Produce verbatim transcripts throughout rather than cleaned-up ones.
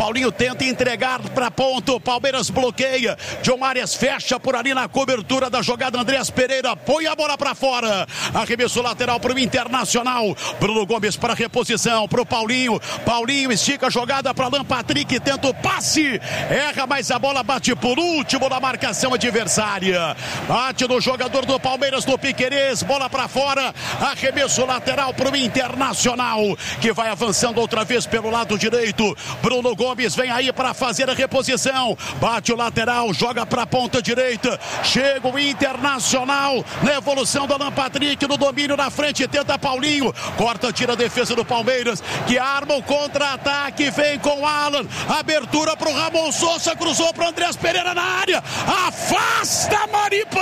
Paulinho tenta entregar para ponto, Palmeiras bloqueia, John Arias fecha por ali na cobertura da jogada, Andreas Pereira põe a bola para fora, arremesso lateral para o Internacional, Bruno Gomes para reposição, para o Paulinho, Paulinho estica a jogada para Alan Patrick, tenta o passe, erra, mas a bola bate por último na marcação adversária, bate no jogador do Palmeiras, no Piquerez, bola para fora, arremesso lateral para o Internacional, que vai avançando outra vez pelo lado direito, Bruno Gomes vem aí para fazer a reposição, bate o lateral, joga para a ponta direita, chega o Internacional na evolução do Alan Patrick, no domínio na frente, tenta Paulinho, corta, tira a defesa do Palmeiras, que arma o contra-ataque, vem com o Alan, abertura para o Ramon Sousa, cruzou para o Andreas Pereira na área, afasta Maripan,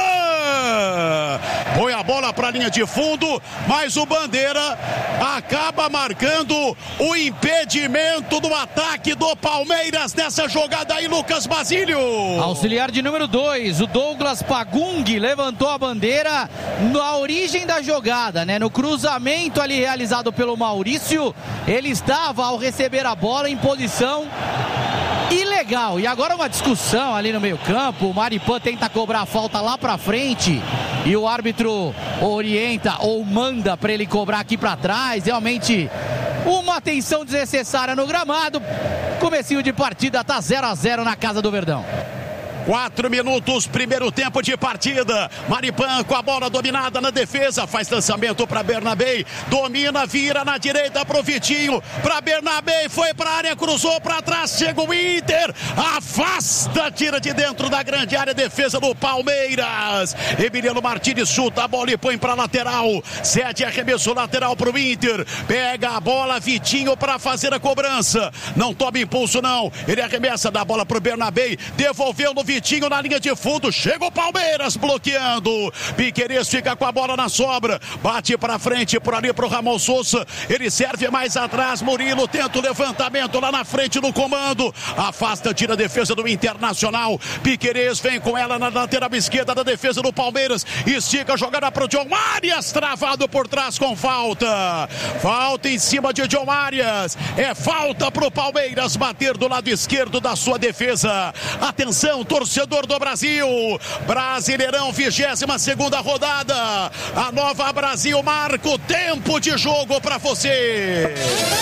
põe a bola para a linha de fundo, mas o Bandeira acaba marcando o impedimento do ataque do Palmeiras nessa jogada aí, Lucas Basílio. Auxiliar de número dois, o Douglas Pagung levantou a bandeira na origem da jogada, né? No cruzamento ali realizado pelo Maurício, ele estava ao receber a bola em posição ilegal. E agora uma discussão ali no meio campo, o Maripan tenta cobrar a falta lá pra frente e o árbitro orienta ou manda para ele cobrar aqui pra trás. Realmente uma atenção desnecessária no gramado. Comecinho de partida, tá zero a zero na casa do Verdão. Quatro minutos, primeiro tempo de partida. Maripan com a bola dominada na defesa, faz lançamento para Bernabé, domina, vira na direita pro Vitinho, para Bernabé, foi para a área, cruzou para trás, chega o Inter, afasta, tira de dentro da grande área, defesa do Palmeiras. Emiliano Martínez chuta a bola e põe para lateral, cede arremesso lateral pro Inter, pega a bola, Vitinho para fazer a cobrança, não toma impulso não, ele arremessa da bola pro Bernabé, devolveu no Vitinho na linha de fundo, chega o Palmeiras bloqueando, Piquerez fica com a bola na sobra, bate pra frente, por ali pro Ramon Sousa, ele serve mais atrás, Murilo tenta o levantamento lá na frente no comando, afasta, tira a defesa do Internacional, Piquerez vem com ela na lateral esquerda da defesa do Palmeiras, estica a jogada pro John Arias, travado por trás com falta, falta em cima de John Arias, é falta pro Palmeiras bater do lado esquerdo da sua defesa. Atenção, torcedor do Brasil, Brasileirão, vigésima segunda rodada, a Nova Brasil marca o tempo de jogo para você.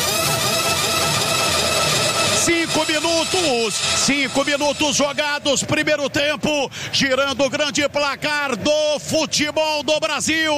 Cinco minutos, cinco minutos jogados, primeiro tempo, girando o grande placar do futebol do Brasil.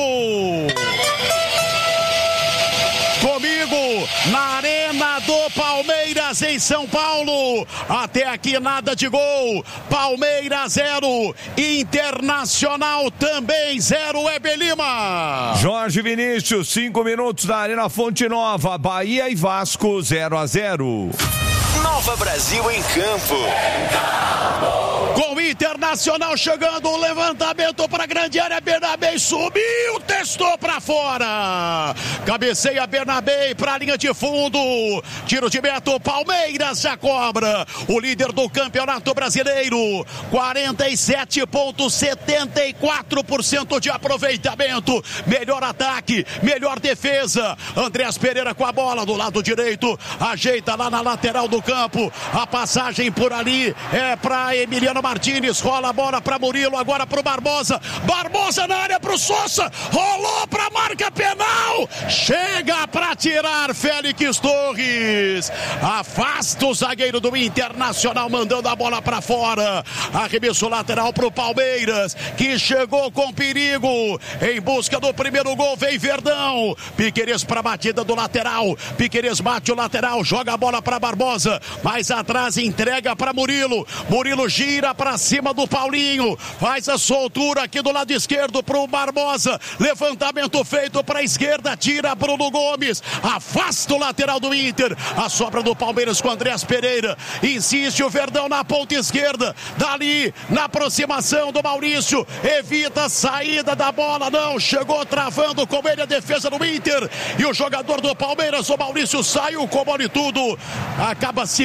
Comigo, na Arena do Palmeiras em São Paulo, até aqui nada de gol, Palmeiras zero, Internacional também zero, Weber Lima. Jorge Vinícius, cinco minutos na Arena Fonte Nova, Bahia e Vasco zero a zero. Nova Brasil em campo. Com o Internacional chegando, o levantamento para a grande área, Bernabé subiu, testou para fora, cabeceia Bernabé para a linha de fundo, tiro de meta, Palmeiras já cobra, o líder do Campeonato Brasileiro, quarenta e sete vírgula setenta e quatro por cento de aproveitamento, melhor ataque, melhor defesa, Andreas Pereira com a bola do lado direito, ajeita lá na lateral do campo, a passagem por ali é para Emiliano Martínez, rola a bola para Murilo, agora para o Barbosa, Barbosa na área para o Sousa, rolou para a marca penal, chega para tirar Félix Torres, afasta o zagueiro do Internacional, mandando a bola para fora, arremesso lateral para o Palmeiras, que chegou com perigo, em busca do primeiro gol, vem Verdão, Piquerez para a batida do lateral, Piquerez bate o lateral, joga a bola para Barbosa, mais atrás entrega para Murilo, Murilo gira para cima do Paulinho, faz a soltura aqui do lado esquerdo para o Barbosa, levantamento feito para a esquerda, tira Bruno Gomes, afasta o lateral do Inter, a sobra do Palmeiras com Andreas Pereira, insiste o Verdão na ponta esquerda, dali na aproximação do Maurício, evita a saída da bola, não, chegou travando com ele a defesa do Inter, e o jogador do Palmeiras, o Maurício, saiu com bola e tudo, acaba se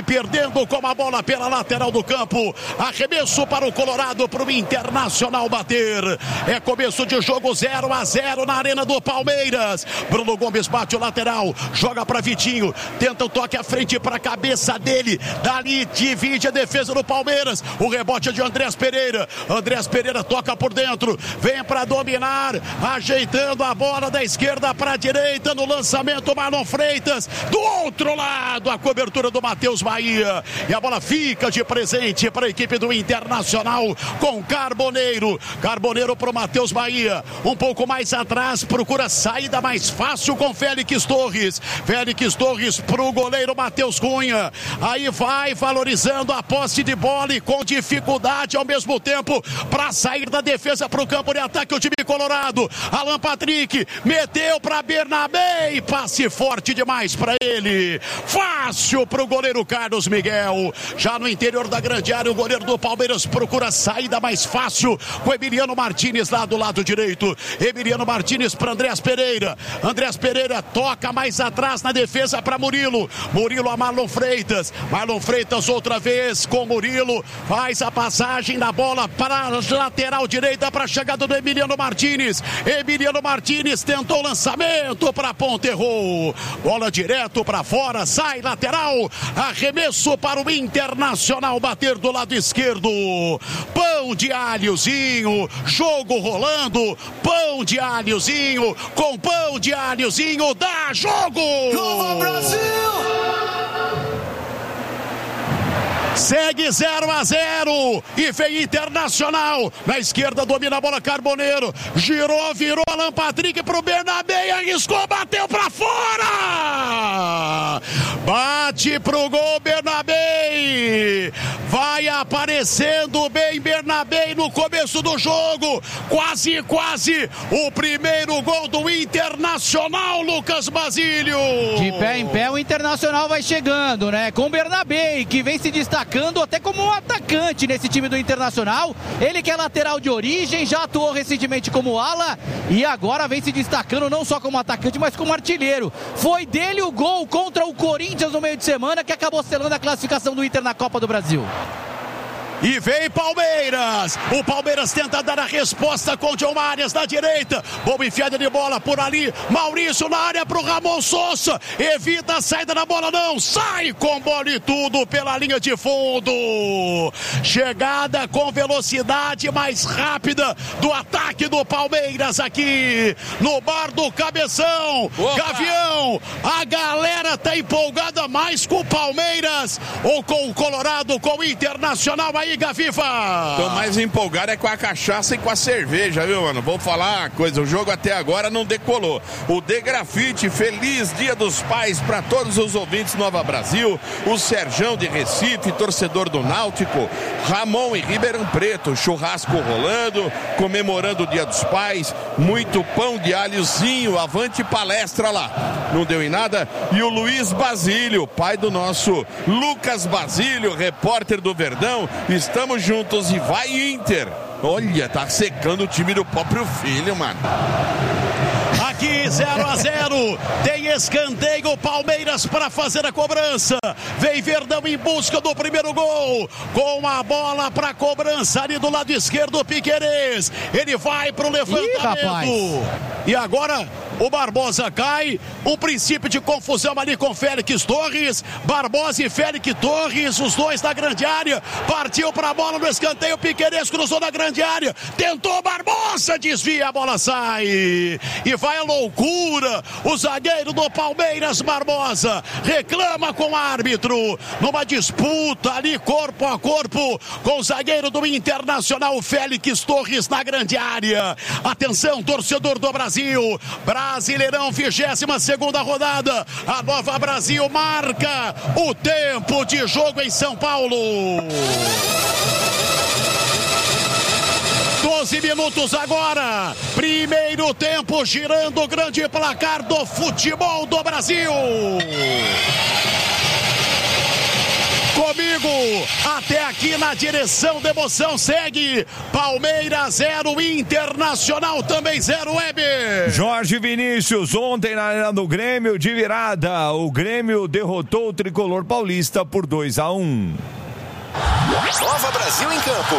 perdendo com a bola pela lateral do campo. Arremesso para o Colorado, para o Internacional bater. É começo de jogo, zero a zero na Arena do Palmeiras. Bruno Gomes bate o lateral, joga para Vitinho, tenta o toque à frente para a cabeça dele. Dali divide a defesa do Palmeiras. O rebote é de Andrés Pereira. Andrés Pereira toca por dentro, vem para dominar, ajeitando a bola da esquerda para a direita no lançamento. Marlon Freitas, do outro lado, a cobertura do Matheus Bahia. E a bola fica de presente para a equipe do Internacional com Carboneiro. Carboneiro para o Matheus Bahia. Um pouco mais atrás, procura saída mais fácil com Félix Torres. Félix Torres para o goleiro Matheus Cunha. Aí vai valorizando a posse de bola e com dificuldade ao mesmo tempo para sair da defesa para o campo de ataque o time colorado. Alan Patrick meteu para Bernabé e passe forte demais para ele. Fácil para o goleiro Carlos Miguel. Já no interior da grande área, o goleiro do Palmeiras procura saída mais fácil com Emiliano Martínez lá do lado direito. Emiliano Martínez para Andrés Pereira. Andrés Pereira toca mais atrás na defesa para Murilo. Murilo a Marlon Freitas. Marlon Freitas outra vez com Murilo. Faz a passagem da bola para a lateral direita para a chegada do Emiliano Martínez. Emiliano Martínez tentou o lançamento para a ponta, errou. Bola direto para fora, sai lateral. Arremesso para o Internacional bater do lado esquerdo. Pão de alhozinho, jogo rolando. Pão de alhozinho, com pão de alhozinho, dá jogo! Nova Brasil! Segue zero a zero e vem Internacional. Na esquerda domina a bola Carboneiro. Girou, virou Alan Patrick pro Bernabé. Arriscou, bateu pra fora. Bate pro gol Bernabé. Vai aparecendo bem Bernabé no começo do jogo. Quase, quase o primeiro gol do Internacional, Lucas Basílio. De pé em pé o Internacional vai chegando, né? Com Bernabé, que vem se destacando até como um atacante nesse time do Internacional. Ele que é lateral de origem, já atuou recentemente como ala e agora vem se destacando não só como atacante, mas como artilheiro. Foi dele o gol contra o Corinthians no meio de semana que acabou selando a classificação do Inter na Copa do Brasil. E vem Palmeiras. O Palmeiras tenta dar a resposta com o John Arias na direita. Boa enfiada de bola por ali. Maurício na área pro Ramon Sousa. Evita a saída da bola, não. Sai com bola e tudo pela linha de fundo. Chegada com velocidade mais rápida do ataque do Palmeiras aqui no bar do Cabeção. Opa. Gavião, a galera tá empolgada mais com o Palmeiras ou com o Colorado, com o Internacional aí, Gaviva? Tô mais empolgado é com a cachaça e com a cerveja, viu, mano? Vou falar uma coisa, o jogo até agora não decolou. O De Grafite, feliz Dia dos Pais para todos os ouvintes Nova Brasil. O Serjão de Recife, torcedor do Náutico. Ramon em Ribeirão Preto, churrasco rolando, comemorando o Dia dos Pais. Muito pão de alhozinho, avante palestra lá. Não deu em nada. E o Luiz Basílio, pai do nosso Lucas Basílio, repórter do Verdão. Estamos juntos e vai Inter. Olha, tá secando o time do próprio filho, mano. Aqui zero a zero, tem escanteio, Palmeiras para fazer a cobrança. Vem Verdão em busca do primeiro gol, com a bola para cobrança ali do lado esquerdo, Piquerez. Ele vai pro levantamento. Ih, e agora o Barbosa cai, um princípio de confusão ali com Félix Torres. Barbosa e Félix Torres, os dois na grande área. Partiu para a bola no escanteio, Piquerez cruzou na grande área, tentou Barbosa, desvia, a bola sai. E vai a loucura, o zagueiro do Palmeiras, Barbosa, reclama com o árbitro, numa disputa ali corpo a corpo com o zagueiro do Internacional, Félix Torres na grande área. Atenção, torcedor do Brasil, Brasileirão, vigésima segunda rodada, a Nova Brasil marca o tempo de jogo em São Paulo. doze minutos agora, primeiro tempo, girando o grande placar do futebol do Brasil. Comigo, até aqui na direção da emoção. Segue Palmeiras zero, Internacional também zero, Weber. Jorge Vinícius, ontem na Arena do Grêmio, de virada, o Grêmio derrotou o tricolor paulista por dois a um. Nova Brasil em campo.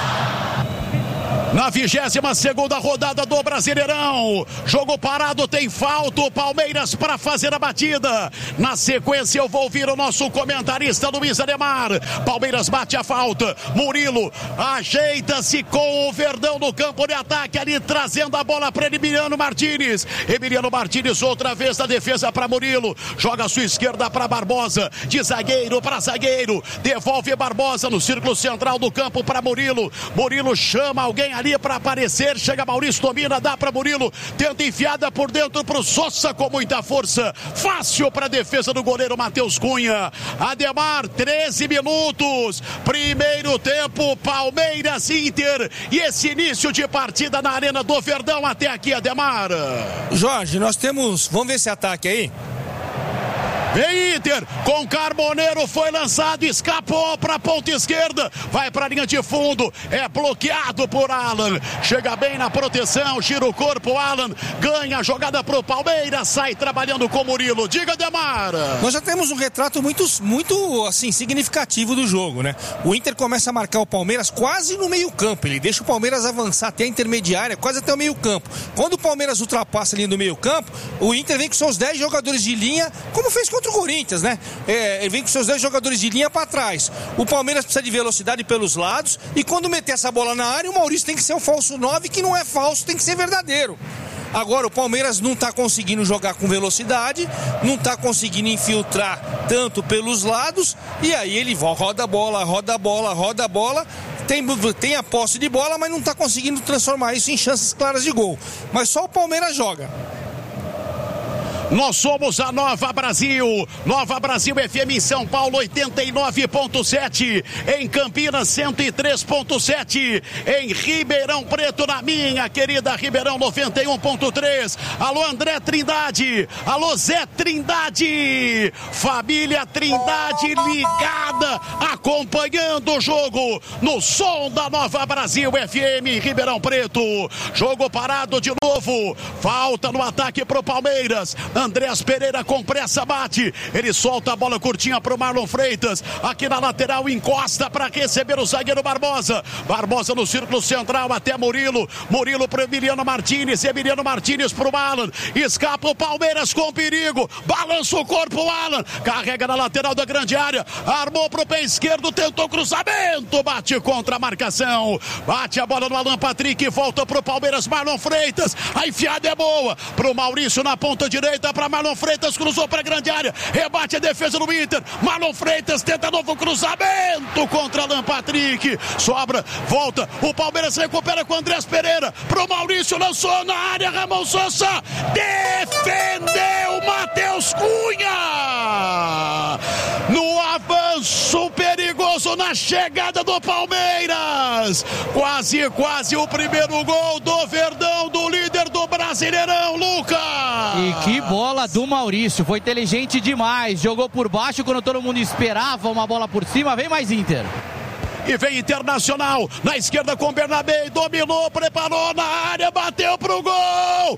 Na vigésima segunda rodada do Brasileirão, jogo parado, tem falta, o Palmeiras para fazer a batida. Na sequência eu vou ouvir o nosso comentarista Luiz Ademar. Palmeiras bate a falta, Murilo ajeita-se com o Verdão no campo de ataque ali, trazendo a bola para Emiliano Martínez. Emiliano Martínez outra vez na defesa para Murilo, joga a sua esquerda para Barbosa, de zagueiro para zagueiro, devolve Barbosa no círculo central do campo para Murilo. Murilo chama alguém ali para aparecer, chega Maurício, domina, dá para Murilo, tenta enfiada por dentro para o Sosa com muita força, fácil para a defesa do goleiro Matheus Cunha. Ademar, treze minutos, primeiro tempo, Palmeiras Inter, e esse início de partida na Arena do Verdão até aqui, Ademar. Jorge, nós temos, vamos ver esse ataque aí. Vem Inter, com Carboneiro, foi lançado, escapou para a ponta esquerda, vai para a linha de fundo, é bloqueado por Alan, chega bem na proteção, gira o corpo, Alan, ganha a jogada para o Palmeiras, sai trabalhando com Murilo. Diga, Demar. Nós já temos um retrato muito, muito assim, significativo do jogo, né? O Inter começa a marcar o Palmeiras quase no meio campo, ele deixa o Palmeiras avançar até a intermediária, quase até o meio campo. Quando o Palmeiras ultrapassa ali no meio campo, o Inter vem com seus dez jogadores de linha, como fez contra o Corinthians, né? É, ele vem com seus dez jogadores de linha para trás. O Palmeiras precisa de velocidade pelos lados e quando meter essa bola na área, o Maurício tem que ser um falso nove, que não é falso, tem que ser verdadeiro. Agora o Palmeiras não está conseguindo jogar com velocidade, não está conseguindo infiltrar tanto pelos lados, e aí ele roda a bola, roda a bola, roda a bola, tem, tem a posse de bola, mas não está conseguindo transformar isso em chances claras de gol. Mas só o Palmeiras joga. Nós somos a Nova Brasil, Nova Brasil F M em São Paulo oitenta e nove ponto sete, em Campinas cento e três ponto sete, em Ribeirão Preto, na minha querida Ribeirão noventa e um ponto três. Alô André Trindade, alô Zé Trindade, família Trindade ligada, acompanhando o jogo no som da Nova Brasil F M Ribeirão Preto. Jogo parado de novo, falta no ataque pro Palmeiras. Andréas Pereira com pressa bate, ele solta a bola curtinha pro Marlon Freitas, aqui na lateral encosta para receber o zagueiro Barbosa, Barbosa no círculo central até Murilo, Murilo pro Emiliano Martínez, Emiliano Martínez pro Alan, escapa o Palmeiras com perigo, balança o corpo, Alan, carrega na lateral da grande área, armou pro pé esquerdo, tentou cruzamento, bate contra a marcação, bate a bola no Alan Patrick, volta pro Palmeiras, Marlon Freitas, a enfiada é boa, pro Maurício na ponta direita, para Marlon Freitas, cruzou para a grande área, rebate a defesa do Inter, Marlon Freitas tenta novo cruzamento contra Alan Patrick, sobra, volta, o Palmeiras recupera com Andréas Pereira, pro Maurício, lançou na área, Ramon Sosa, defendeu Matheus Cunha, no avanço perigoso na chegada do Palmeiras, quase, quase o primeiro gol do Verdão, do líder do Brasileirão, Lucas. E que bola do Maurício, foi inteligente demais, jogou por baixo quando todo mundo esperava uma bola por cima, vem mais Inter. E vem Internacional, na esquerda com Bernabé, dominou, preparou na área, bateu pro gol,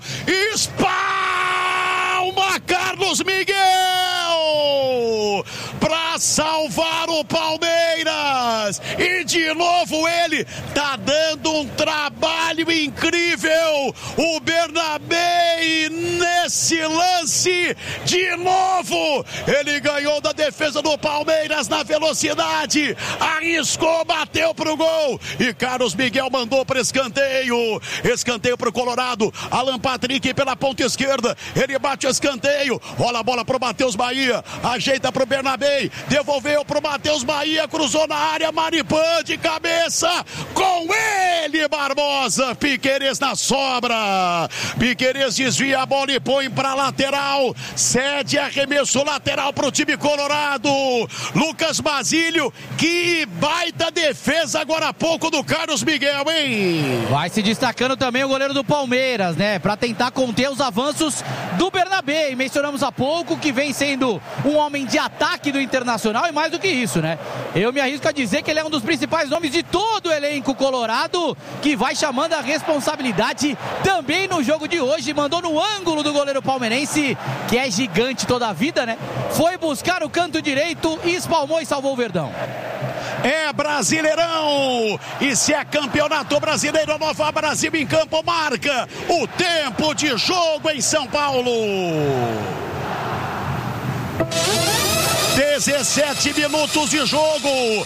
espalma Carlos Miguel, para salvar o Palmeiras, e de novo ele tá dando um trabalho incrível, o Bernabé, e nesse lance, de novo, ele ganhou da defesa do Palmeiras na velocidade, arriscou, bateu pro gol, e Carlos Miguel mandou para escanteio, escanteio pro Colorado, Alan Patrick pela ponta esquerda, ele bate o escanteio, rola a bola pro Matheus Bahia, ajeita pro Bernabé, devolveu pro Matheus Bahia, cruzou na área, Maripan de cabeça, com ele Barbosa, Piquerez na sobra, Piquerez desvia a bola e põe põe pra lateral, cede arremesso lateral pro time colorado. Lucas Basílio, que baita defesa agora há pouco do Carlos Miguel, hein? Vai se destacando também o goleiro do Palmeiras, né? Pra tentar conter os avanços do Bernabé. E mencionamos há pouco que vem sendo um homem de ataque do Internacional e mais do que isso, né? Eu me arrisco a dizer que ele é um dos principais nomes de todo o elenco colorado, que vai chamando a responsabilidade também no jogo de hoje. Mandou no ângulo do goleiro palmeirense, que é gigante toda a vida, né? Foi buscar o canto direito e espalmou e salvou o Verdão. É Brasileirão, e se é campeonato brasileiro, a Nova Brasil em campo marca o tempo de jogo em São Paulo. dezessete minutos de jogo,